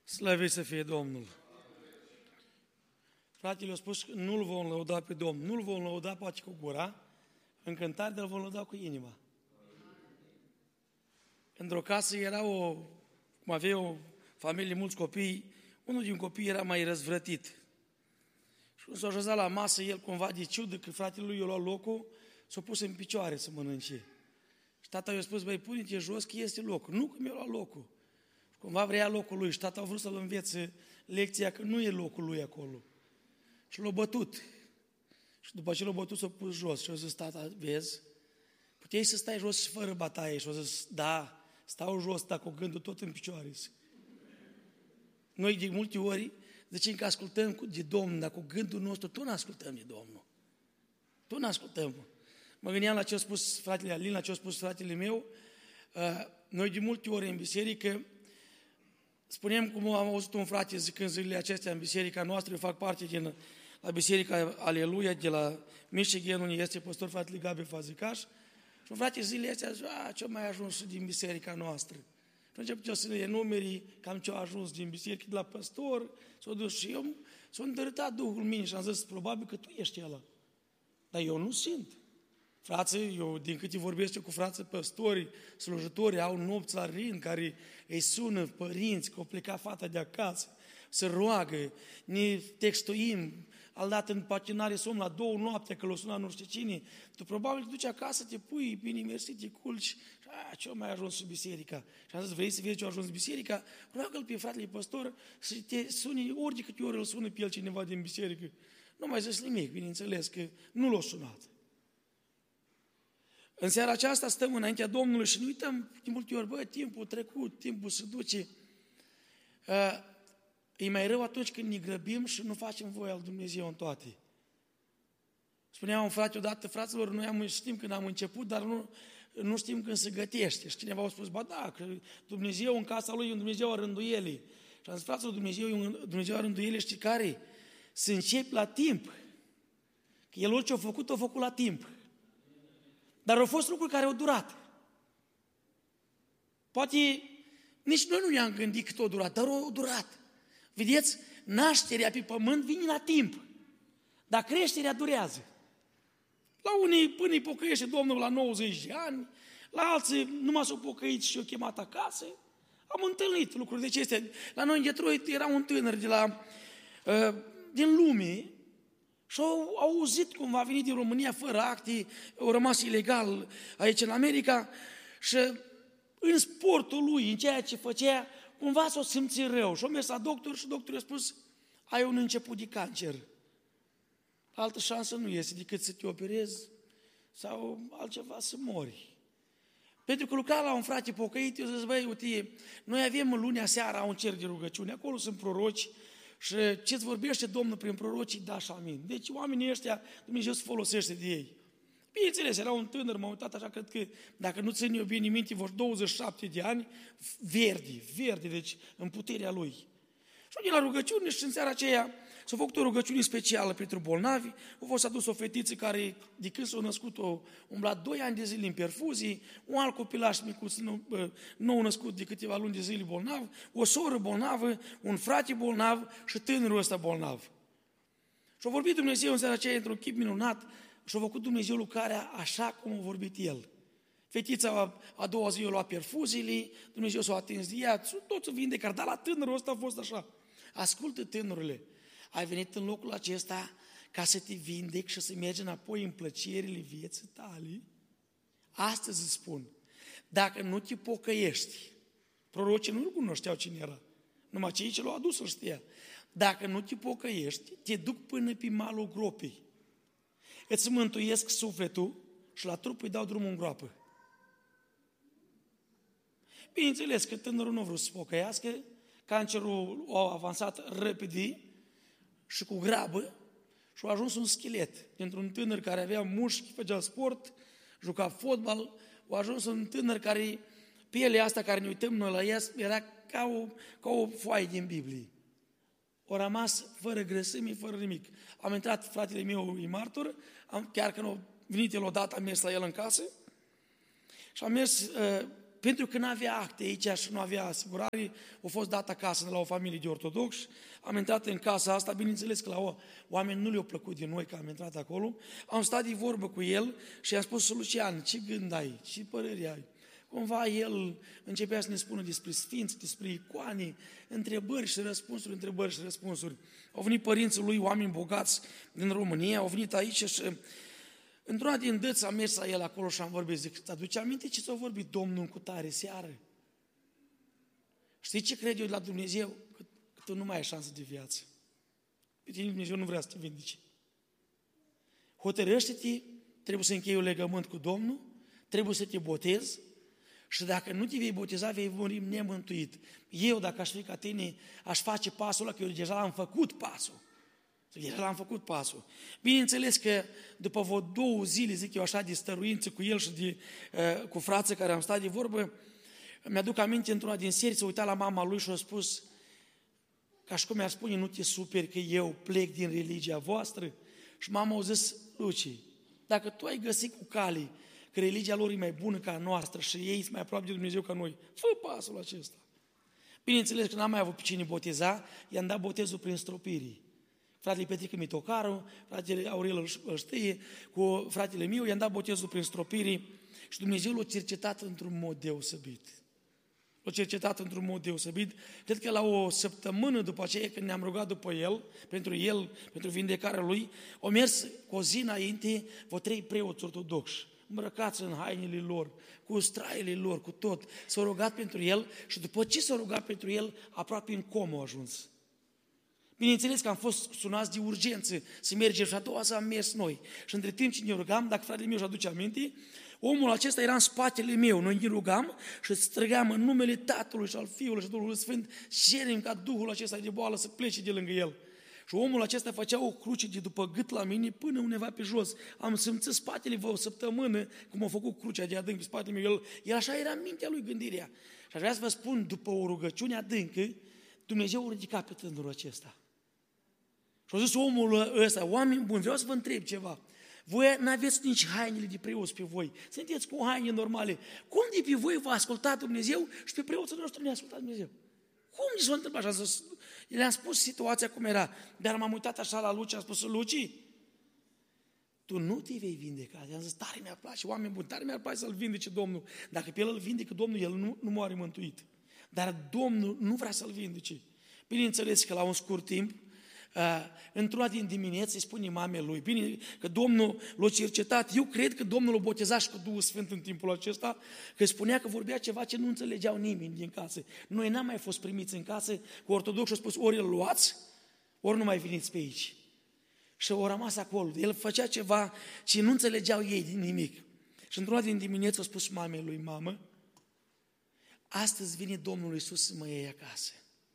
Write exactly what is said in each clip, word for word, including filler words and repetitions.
Slăvit să fie Domnul! Fratele a spus că nu-L vom lăuda pe Domnul, nu-L vom lăuda poate cu gura, în cântare, dar îl vom lăuda cu inima. Într-o casă era o, cum avea o familie, mulți copii, unul din copii era mai răzvrătit. Și când s-a așezat la masă, el cumva de ciudă că fratele lui i-a luat locul, s-a pus în picioare să mănânce. Și tata i-a spus, băi, pune-te jos că este locul. Nu că mi-a luat locul. Și cumva vrea locul lui și tata a vrut să-l învețe lecția că nu e locul lui acolo. Și l-a bătut. Și după ce l-a bătut, s-a pus jos. Și a zis, tata, vezi, puteai să stai jos și fără bătaie. Și a zis, da, stau jos, dar cu gândul tot în picioare. Noi de multe ori zicem că ascultăm de Domnul, dar cu gândul nostru tot nu ascultăm de Domnul. Tot nu ascultăm. Mă gândeam la ce a spus fratele Alin, la ce a spus fratele meu. Noi de multe ori în biserică spunem, cum am auzit un frate zicând zilele acestea în biserica noastră, eu fac parte din la biserica Aleluia de la Michigan, unde este păstor fratele Gabi Fazicaș. Și un frate zilele astea zice, a, ce mai ajuns din biserica noastră? Și început să ne enumeri cam ce a ajuns din biserică, de la păstor, s-a dus și eu, s-a îndărâtat Duhul mine și am zis, probabil că tu ești ăla. Dar eu nu simt. Frații, eu din câte vorbesc eu cu frații păstori, slujitori, au nopți la rând, care îi sună părinți, că au plecat fata de acasă, se roagă, ne textuim, al dat în patinare somn la două noapte, că l-o suna nu știu cine, tu probabil te duci acasă, te pui, bine mersi, te culci, și a, ce-o mai ajuns în biserica? Și am zis, vrei să vezi ce-a ajuns în biserica? Roagă-l pe fratele păstor să te suni, ori de câte ori îl sună pe el cineva din biserică. Nu mai zis nimic, bineînțeles, că nu l-a sunat. În seara aceasta stăm înaintea Domnului și ne uităm de multe ori, bă, timpul trecut, timpul se duce. E mai rău atunci când ne grăbim și nu facem voia lui Dumnezeu în toate. Spunea un frate odată, fraților, noi am, știm când am început, dar nu, nu știm când se gătește. Și cineva a spus, ba da, că Dumnezeu în casa lui e un Dumnezeu a rânduielii. Și am zis, fraților, Dumnezeu e un Dumnezeu a rânduielii, știi care? Să începi la timp. Că El orice a făcut, a făcut la timp. Dar au fost lucruri care au durat. Poate nici noi nu ne-am gândit cât au durat, dar au durat. Vedeți? Nașterea pe pământ vine la timp, dar creșterea durează. La unii până îi pocăiește Domnul la nouăzeci de ani, la alții numai s-au pocăit și i-au chemat acasă. Am întâlnit lucruri de acestea. La noi în Detroit era un tânăr de la, uh, din lume și au auzit cum a venit din România fără acte, au rămas ilegal aici în America și în sportul lui, în ceea ce făcea, cumva s-o simți rău. Și-o mers la doctor și doctorul a spus, ai un început de cancer. Altă șansă nu este decât să te operezi sau altceva, să mori. Pentru că lucra la un frate pocăit, eu zic, băi, uite, noi avem lunea seara un cer de rugăciune, acolo sunt proroci și ce-ți vorbește Domnul prin prorocii, da și amin. Deci oamenii ăștia, Dumnezeu se folosește de ei. Bineînțeles, era un tânăr, m-am uitat așa, cred că, dacă nu țin eu bine minte, vor douăzeci și șapte de ani, verdi, verdi, deci în puterea lui. Și de la rugăciune și în seara aceea s-a făcut o rugăciune specială pentru bolnavi, a fost adus o fetiță care, de când s-a născut, o umblat doi ani de zile în perfuzii, un alt copilaș micuț nou născut de câteva luni de zile bolnav, o soră bolnavă, un frate bolnav și tânărul ăsta bolnav. Și a vorbit Dumnezeu în seara aceea într-un chip minunat și a făcut Dumnezeu lucrarea așa cum a vorbit El. Fetița a doua zi a luat perfuziile, Dumnezeu s-a atins de ea, toți vindecat, dar la tânărul ăsta a fost așa. Ascultă, tânărule, ai venit în locul acesta ca să te vindec și să mergi înapoi în plăcerile vieții tale? Astăzi îți spun, dacă nu te pocăiești, prorocii nu-l cunoșteau cine era, numai cei ce l-au adus îl știa. Dacă nu te pocăiești, te duc până pe malul gropii. Îți mântuiesc sufletul și la trup îi dau drumul în groapă. Bineînțeles că tânărul nu a vrut să se pocăiască, cancerul a avansat repede și cu grabă și a ajuns un schelet. Dintr-un tânăr care avea mușchi, făcea sport, juca fotbal, a ajuns un tânăr care, pielea asta care ne uităm noi la ea, era ca o, ca o foaie din Biblie. O rămas fără grăsime, fără nimic. Am intrat, fratele meu e martor, am, chiar când a venit el odată, am mers la el în casă și am mers uh, pentru că nu avea acte aici și nu avea asigurare, a fost dat acasă de la o familie de ortodoxi, am intrat în casa asta, bineînțeles că la o, oameni nu le-au plăcut de noi că am intrat acolo, am stat de vorbă cu el și i-am spus, Lucian, ce gând ai, ce părere ai? Cumva el începea să ne spună despre sfinți, despre icoane, întrebări și răspunsuri, întrebări și răspunsuri. Au venit părinții lui, oameni bogați din România, au venit aici și într-una din dăți am mers la el acolo și am vorbit, zic, îți aduce aminte ce ți-a vorbit Domnul cu tare seară? Știi ce cred eu de la Dumnezeu? Că, că tu nu mai ai șansă de viață. Pe tine Dumnezeu nu vrea să te vindece. Hotărăște-te, trebuie să închei un legământ cu Domnul, trebuie să te botezi și dacă nu te vei boteza, vei muri nemântuit. Eu, dacă aș fi ca tine, aș face pasul ăla, că eu deja l-am făcut pasul. Deja l-am făcut pasul. Bineînțeles că după vreo două zile, zic eu așa, de stăruință cu el și de, uh, cu frații care am stat de vorbă, mi-aduc aminte într-una din serii, s-a uitat la mama lui și a spus, ca și cum mi-ar spune, nu te superi că eu plec din religia voastră? Și mama a zis, Luci, dacă tu ai găsit cu cale că religia lor e mai bună ca a noastră și ei sunt mai aproape de Dumnezeu ca noi, fă pasul acesta. Bineînțeles că n-am mai avut pe cine boteza, i-am dat botezul prin stropirii. Fratele Petrică Mitocaru, fratele Aurel îl știe, cu fratele meu, i-am dat botezul prin stropirii și Dumnezeu l-a cercetat într-un mod deosebit. L-a cercetat într-un mod deosebit. Cred că la o săptămână după aceea, când ne-am rugat după el, pentru el, pentru vindecarea lui, au mers cu o zi înainte, vreo trei preoți ortodoxi, îmbrăcați în hainele lor, cu straiele lor, cu tot. S-au rugat pentru el și după ce s-au rugat pentru el, aproape în comă a ajuns. Bineînțeles că am fost sunați de urgență să mergem și a doua zi am mers noi. Și între timp ce ne rugam, dacă fratele meu își aduce aminte, omul acesta era în spatele meu. Noi ne rugam și strigam în numele Tatălui și al Fiului și Duhului Sfânt, cerem ca Duhul acesta de boală să plece de lângă el. Și omul acesta făcea o cruce de după gât la mine până undeva pe jos. Am simțit spatele vreo o săptămână cum a făcut crucea de adânc pe spatele meu. El, el așa era în mintea lui gândirea. Și aș vrea să vă spun, după o rugăciune adâncă, Dumnezeu a ridicat pe tânărul acesta. Și a zis omul ăsta, oameni buni, vreau să vă întreb ceva. Voi n-aveți nici hainele de preoți pe voi. Sunteți cu haine normale. Cum de pe voi v-a ascultat Dumnezeu și pe preoții noștri nu a ascultat Dumnezeu? Cum ni s-a întâmplat așa? Le-am spus situația cum era. Dar m-am uitat așa la Luci, am spus, Luci, tu nu te vei vindeca. I-am zis, tare mi-ar place, oameni buni, tare mi-ar place să-l vindece Domnul. Dacă pe el îl vindecă Domnul, el nu, nu moare mântuit. Dar Domnul nu vrea să-l vindece. Bineînțeles că la un scurt timp, Uh, într-una din dimineață îi spune mamei lui, bine, că Domnul l-a cercetat, eu cred că Domnul l-a botezat și cu Duhul Sfânt în timpul acesta, că spunea că vorbea ceva ce nu înțelegeau nimeni din casă. Noi n-am mai fost primiți în casă, cu ortodoxi au spus, ori îl luați, ori nu mai veniți pe aici. Și au rămas acolo. El făcea ceva ce nu înțelegeau ei din nimic. Și într-una din dimineață a spus mamei lui, mamă, astăzi vine Domnul Iisus să mă iei acasă.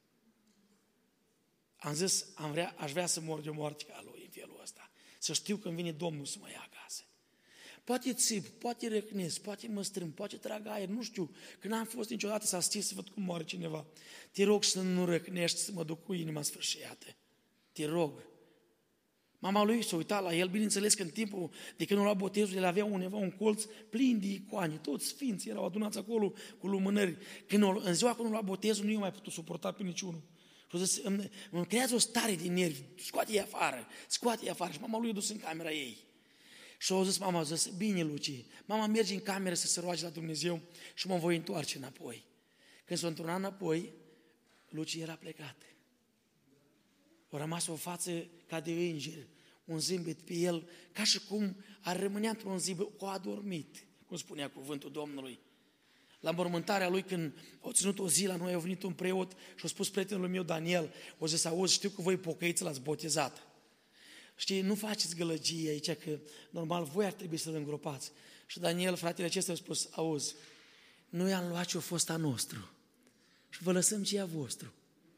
Am zis, am vrea, aș vrea să mor de o moarte ca lui în felul ăsta. Să știu când vine Domnul să mă ia acasă. Poate țip, poate răcnesc, poate mă strâng, poate trag aer, nu știu. Că n-am fost niciodată să asist să văd cum moare cineva. Te rog să nu răcnești, să mă duc cu inima sfârșiată. Te rog. Mama lui s-a uitat la el, bineînțeles că în timpul de când nu lua botezul, el avea undeva un colț plin de icoane, toți sfinții erau adunați acolo cu lumânări. Când în ziua când nu lua botezul, nu i-a mai putut suporta pe niciunul. Și a zis, îmi, îmi creează o stare de nervi, scoate-i afară, scoate-i afară. Și mama lui a dus în camera ei. Și a zis, mama a zis, bine Luci, mama merge în cameră să se roage la Dumnezeu și mă voi întoarce înapoi. Când s-a întors înapoi, Luci era plecat. A rămas o față ca de înger, un zâmbet pe el, ca și cum ar rămânea într-un zâmbet, cu adormit, cum spunea cuvântul Domnului. La mormântarea lui, când au ținut o zi la noi, a venit un preot și a spus prietenului meu, Daniel, o zis, auzi, știu că voi pocăiți l-ați botezat. Știi, nu faceți gălăgie aici, că normal voi ar trebui să-l îngropați. Și Daniel, fratele acesta, a spus, auzi, noi am luat ce-a fost a nostru și vă lăsăm ce e a vostru.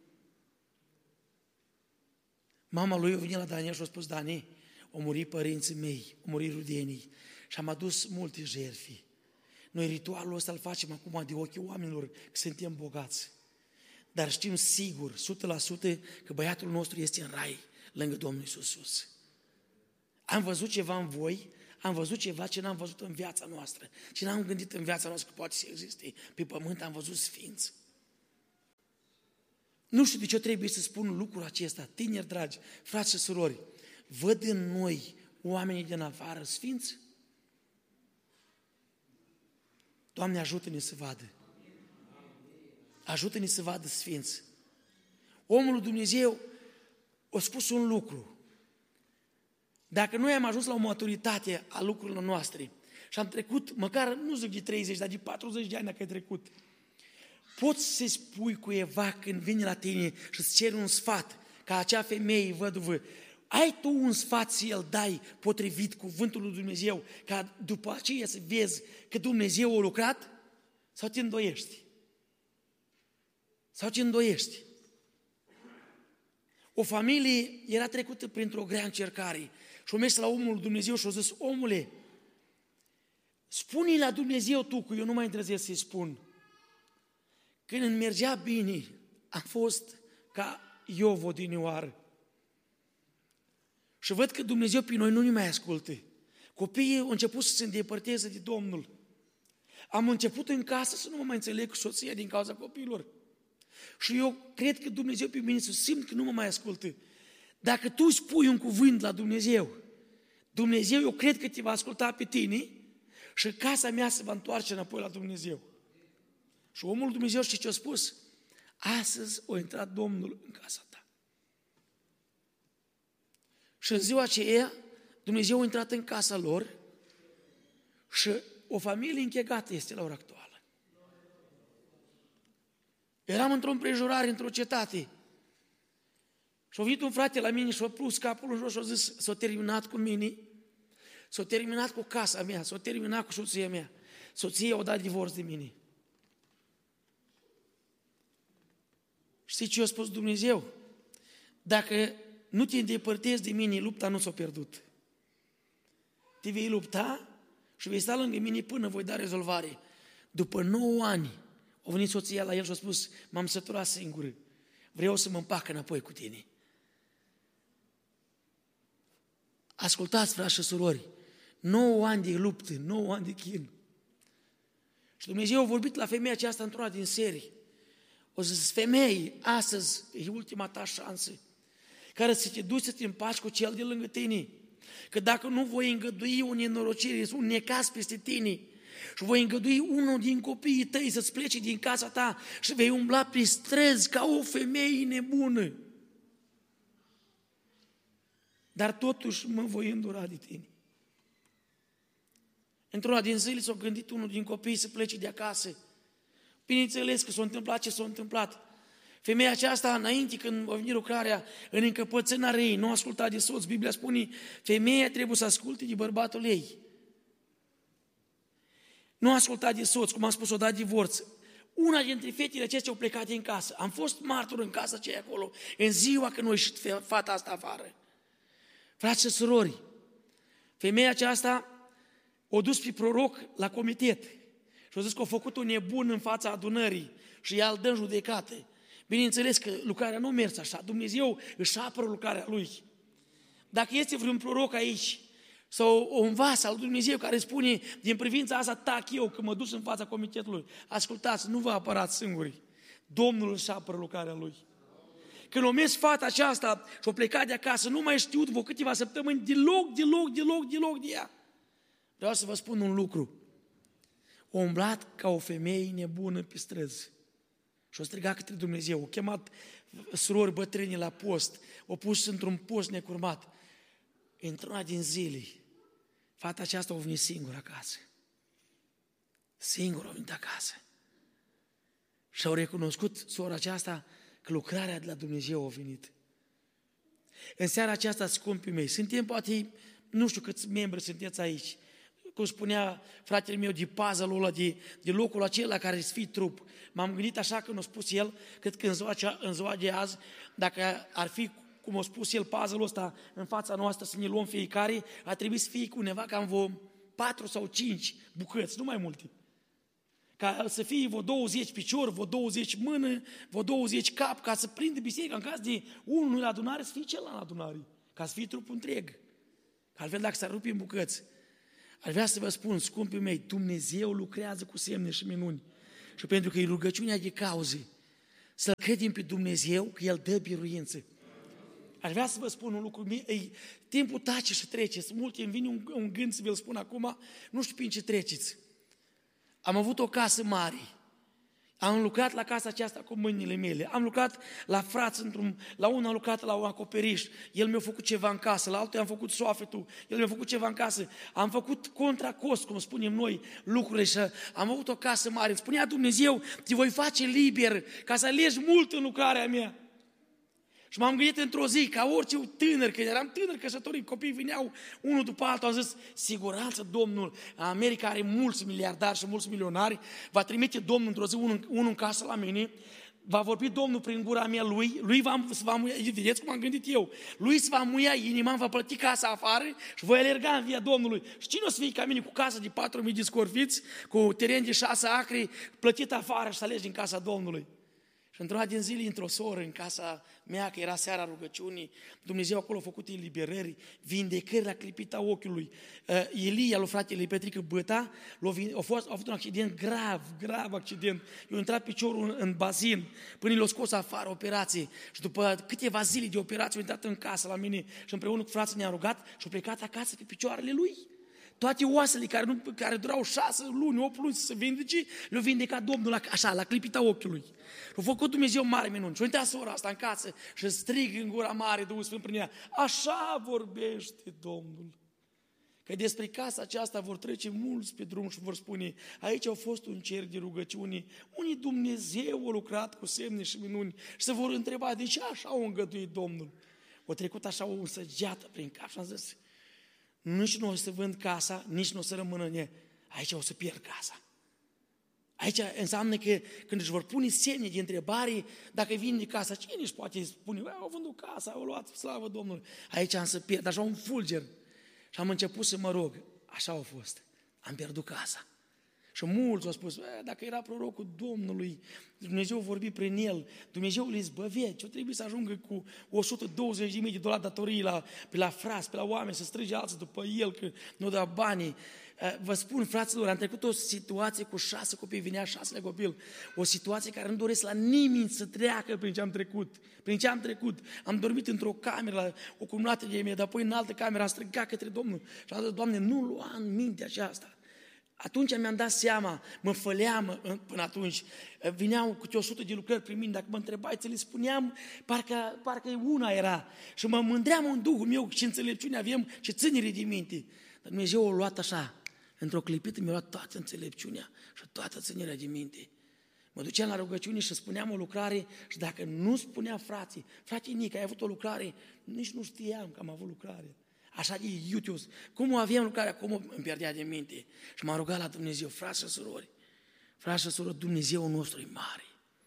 Mama lui a venit la Daniel și a spus, Dani, au murit părinții mei, au murit rudenii și am adus multe jertfi. Noi ritualul ăsta îl facem acum de ochii oamenilor, că suntem bogați. Dar știm sigur, o sută la sută, că băiatul nostru este în rai, lângă Domnul Iisus. Am văzut ceva în voi, am văzut ceva ce n-am văzut în viața noastră, ce n-am gândit în viața noastră că poate să existe. Pe pământ am văzut sfinți. Nu știu de ce trebuie să spun lucrul acesta, tineri dragi, frați și surori, văd în noi oamenii din afară sfinți? Doamne, ajută-ne să vadă. Ajută-ne să vadă sfinți. Omul lui Dumnezeu a spus un lucru. Dacă noi am ajuns la o maturitate a lucrurilor noastre și am trecut, măcar, nu zic de treizeci, dar de patruzeci de ani dacă ai trecut, poți să spui cuiva când vine la tine și îți ceri un sfat, ca acea femeie văduvă, ai tu un sfat să îl dai potrivit cuvântul lui Dumnezeu, ca după aceea să vezi că Dumnezeu a lucrat? Sau te îndoiești? Sau te îndoiești? O familie era trecută printr-o grea încercare și o mers la omul lui Dumnezeu și a zis, omule, spune-i la Dumnezeu tu, că eu nu mai îndrăzesc să-i spun. Când îmi mergea bine, am fost ca Iov odinioară. Și văd că Dumnezeu pe noi nu ne mai ascultă. Copiii au început să se îndepărteze de Domnul. Am început în casă să nu mă mai înțeleg cu soția din cauza copiilor. Și eu cred că Dumnezeu pe mine să simt că nu mă mai ascultă. Dacă tu spui un cuvânt la Dumnezeu, Dumnezeu eu cred că te va asculta pe tine și casa mea se va întoarce înapoi la Dumnezeu. Și omul lui Dumnezeu știi ce a spus? Astăzi a intrat Domnul în casa ta. Și în ziua aceea, Dumnezeu a intrat în casa lor și o familie închegată este la ora actuală. Eram într-o împrejurare, într-o cetate. Și a venit un frate la mine și a pus capul în jos și a zis, s-a terminat cu mine, s-a terminat cu casa mea, s-a terminat cu soția mea. Soția a dat divorț de mine. Știi ce a spus Dumnezeu? Dacă nu te îndepărtezi de mine, lupta nu s-a pierdut. Te vei lupta și vei sta lângă mine până voi da rezolvare. După nouă ani, a venit soția la el și a spus, m-am săturat singură, vreau să mă împac înapoi cu tine. Ascultați, frați și surori, nouă ani de luptă, nouă ani de chin. Și Dumnezeu a vorbit la femeia aceasta într-una din serii. O zis, femei, astăzi e ultima ta șansă, care să te duci să te împaci cu cel de lângă tine. Că dacă nu voi îngădui o nenorocire, un necaz peste tine și voi îngădui unul din copiii tăi să-ți plece din casa ta și vei umbla prin străzi ca o femeie nebună. Dar totuși mă voi îndura de tine. Într-una din zile s-a gândit unul din copii să plece de acasă. Bineînțeles că s-a întâmplat ce s-a întâmplat. Femeia aceasta, înainte când a venit lucrarea în încăpățânarea ei, nu a ascultat de soț. Biblia spune, femeia trebuie să asculte de bărbatul ei. Nu a ascultat de soț, cum am spus, o dat divorț. Una dintre fetele acestea au plecat din casă. Am fost martor în casa aceea acolo, în ziua când a ieșit fata asta afară. Frați și surori, femeia aceasta o dus pe proroc la comitet și a zis că a făcut un nebun în fața adunării și ea îl dă în judecată. Bineînțeles că lucrarea nu merge așa, Dumnezeu își apără lucrarea Lui. Dacă este vreun proroc aici sau un vas al lui Dumnezeu care spune din privința asta, tac eu că mă duc în fața comitetului, ascultați, nu vă apărați singuri, Domnul își apără lucrarea Lui. Când o mers fata aceasta și o plecat de acasă, nu mai știut vreo câteva săptămâni, deloc, deloc, deloc, deloc de ea. Vreau să vă spun un lucru. O umblat ca o femeie nebună pe străzi. Și o strigat către Dumnezeu. O chemat surori bătrâni la post. O pus într-un post necurmat. Într-una din zile, fata aceasta a venit singură acasă. Singură a venit acasă. Și au recunoscut sora aceasta că lucrarea de la Dumnezeu a venit. În seara aceasta, scumpii mei, suntem poate, nu știu câți membri sunteți aici, cum spunea fratele meu, de puzzle-ul ăla, de, de locul acela care îți fie trup. M-am gândit așa când a spus el, cred că în ziua, cea, în ziua de azi, dacă ar fi, cum a spus el, puzzle-ul ăsta în fața noastră, să ne luăm fiecare, ar trebui să fie cu undeva cam vreo patru sau cinci bucăți, nu mai multe. Ca să fie vreo douăzeci piciori, vreo douăzeci mână, vreo douăzeci cap, ca să prindă biserica. În caz de unul la adunare, să fie celălalt la adunare, ca să fie trupul întreg. Că altfel, dacă s-ar rupe în bucăți. Aș vrea să vă spun, scumpii mei, Dumnezeu lucrează cu semne și minuni. Și pentru că e rugăciunea de cauze, să-L credem pe Dumnezeu că El dă biruință. Aș vrea să vă spun un lucru, e, timpul tace și trece, sunt multe, îmi vine un, un gând să vi-l spun acum, nu știu prin ce treceți. Am avut o casă mare, am lucrat la casa aceasta cu mâinile mele, am lucrat la frați, într-un, la unul am lucrat la un acoperiș, el mi-a făcut ceva în casă, la altul am făcut soafetul, el mi-a făcut ceva în casă, am făcut contra cost, cum spunem noi, lucrurile și am avut o casă mare. Îmi spunea Dumnezeu, te voi face liber ca să alegi mult în lucrarea mea. Și m-am gândit într-o zi, ca orice tânăr, că eram tânăr căsătorit, copiii veneau unul după altul, am zis, siguranță Domnul, America are mulți miliardari și mulți milionari, va trimite Domnul într-o zi unul, unul în casă la mine, va vorbi Domnul prin gura mea lui, lui va, se va muia, vedeți cum am gândit eu, lui se va muia inima, va plăti casa afară și voi alerga în via Domnului. Și cine o să fie ca mine cu casă de patru mii de scorfiți, cu teren de șase acri, plătit afară și să alegi din casa Domnului? Și într-una din zile, într-o soră, în casa mea, că era seara rugăciunii, Dumnezeu acolo a făcut eliberări, vindecări la clipita ochiului. Uh, Elia, lui fratele Petrică Băta, a, fost, a avut un accident grav, grav accident. I-a intrat piciorul în, în bazin, până l-a scos afară operație. Și după câteva zile de operație, a intrat în casă la mine și împreună cu frații ne-a rugat și a plecat acasă pe picioarele lui. Toate oasele care, nu, care durau șase luni, opt luni să se vindece, le-a vindecat Domnul la, așa, la clipita ochiului. A făcut Dumnezeu mare minuni. Și-a intrat sora asta în casă și strig în gura mare, Duhul Sfânt prin ea. Așa vorbește Domnul. Că despre casa aceasta vor trece mulți pe drum și vor spune, aici au fost un cer de rugăciune, unii Dumnezeu a lucrat cu semne și minuni și se vor întreba, de ce așa au îngăduit Domnul? A trecut așa o săgeată prin cap și am zis, nici nu o să vând casa, nici nu o să rămână în ea. Aici o să pierd casa. Aici înseamnă că când își vor pune semne de întrebare, dacă vinde casa, cine își poate spune, au vândut casa, au luat, slavă Domnului. Aici am să pierd, așa un fulger. Și am început să mă rog, așa a fost, am pierdut casa. Și mulți au spus, dacă era prorocul Domnului, Dumnezeu a vorbit prin el, Dumnezeu îl izbăvea, ce trebuie să ajungă cu o sută douăzeci de mii de dolari datorii la, pe la frați, pe la oameni, să strige alții după el, că nu dă banii. Vă spun, fraților, am trecut o situație cu șase copii, vinea șasele copil, o situație care nu doresc la nimeni să treacă prin ce am trecut, prin ce am trecut. Am dormit într-o cameră, o cumulată de mie, dar apoi în altă cameră am strigat către Domnul și am zis, Doamne, nu lua în minte aceasta. Atunci mi-am dat seama, mă făleam până atunci, vineau câte o sută de lucrări prin mine, dacă mă întrebai, ți le spuneam, parcă, parcă una era. Și mă mândream în Duhul meu și înțelepciune aveam și ținere de minte. Dar Dumnezeu a luat așa, într-o clipită mi-a luat toată înțelepciunea și toată ținerea de minte. Mă duceam la rugăciune și spuneam o lucrare și dacă nu spunea frații, frate Nic, ai avut o lucrare, nici nu știam că am avut lucrare. Așa de iutios. Cum o aveam lucrarea, cum îmi pierdea de minte. Și m-am rugat la Dumnezeu, frați și surori, frați și surori, Dumnezeu nostru e mare.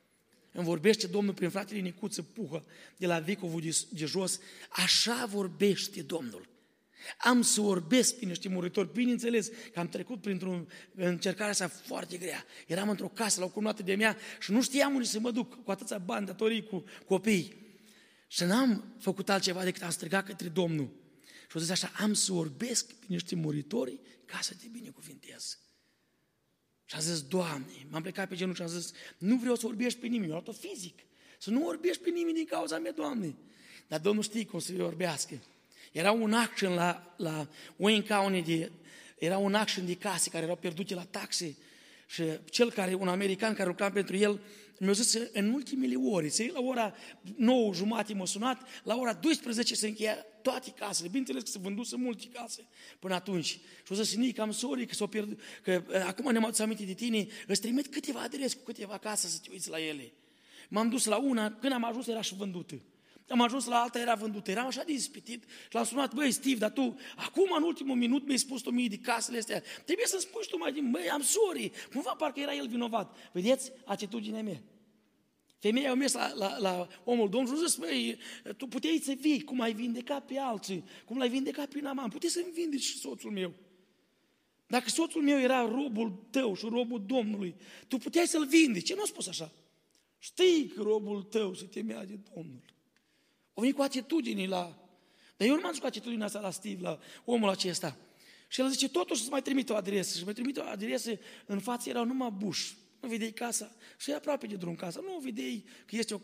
Îmi vorbește Domnul prin fratele Nicuță Puhă, de la Vicovul de, de jos, așa vorbește Domnul. Am să orbesc pe niște muritori, bineînțeles că am trecut printr-o încercare asta foarte grea. Eram într-o casă la o cumnată de mea și nu știam unde să mă duc, cu atâția bani, datorii, cu copii. Și n-am făcut altceva decât am strigat către Domnul. Și o zis așa, am să orbesc pe niște muritori ca să te binecuvintez. Și am zis, Doamne, m-am plecat pe genunchi și am zis, nu vreau să orbești pe nimeni, eu am fizic. Să nu orbești pe nimeni din cauza mea, Doamne. Dar Domnul știe cum să-i orbească. Era un action la, la Wayne County, de, era un action de case care erau pierdute la taxe și cel care, un american care lucra pentru el, mi-a zis în ultimele ore, să la ora nouă jumate m-a sunat, la ora douăsprezece se încheia toate casele. Bineînțeles că se vânduse multe case până atunci. Și o zis, Nic, am sorry că s-o pierdut, că acum ne-am adus aminte de tine, îți trimit câteva adrese cu câteva case să te uiți la ele. M-am dus la una, când am ajuns era și vândută. Am ajuns la alta, era vândută. Eram așa de ispitit și l-am sunat, băi, Steve, dar tu, acum în ultimul minut mi-ai spus tu mie de casele astea. Trebuie să-mi spui tu mai din, băi, am sorry. Cumva parcă era el vinovat. Vedeți? Atitudinea mea. Femeia a mers la, la, la omul Domnului și a zis, băi, tu puteai să vii, cum ai vindecat pe alții, cum l-ai vindecat pe Naaman, puteai să-mi vindeci și soțul meu. Dacă soțul meu era robul tău și robul Domnului, tu puteai să-l vindeci. Ce nu a spus așa? Știi că robul tău se temea de Domnul. O venit cu atitudini la... Dar eu nu m-am dus cu atitudinea asta la Steve, la omul acesta. Și el zice, totuși să mai trimite o adresă. Și mai trimite o adresă, în față erau numai buși. Nu vedeai casa? Și e aproape de drum casa. Nu vedeai că este o